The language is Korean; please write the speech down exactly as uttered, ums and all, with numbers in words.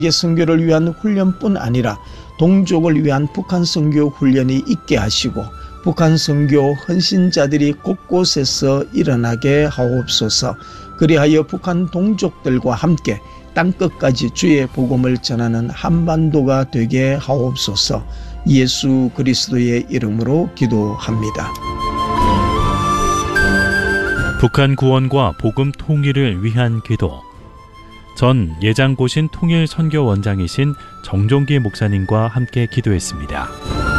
선교를 위한 훈련뿐 아니라 동족을 위한 북한 선교 훈련이 있게 하시고 북한 선교 헌신자들이 곳곳에서 일어나게 하옵소서. 그리하여 북한 동족들과 함께 땅끝까지 주의 복음을 전하는 한반도가 되게 하옵소서. 예수 그리스도의 이름으로 기도합니다. 북한 구원과 복음 통일을 위한 기도. 전 예장고신 통일선교원장이신 정종기 목사님과 함께 기도했습니다.